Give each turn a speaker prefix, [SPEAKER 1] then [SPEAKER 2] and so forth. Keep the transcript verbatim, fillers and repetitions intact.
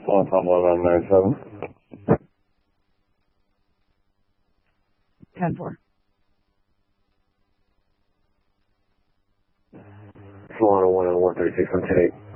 [SPEAKER 1] One top one nine nine seven.
[SPEAKER 2] ten four.
[SPEAKER 1] Florida one and one thirty six on ten eight.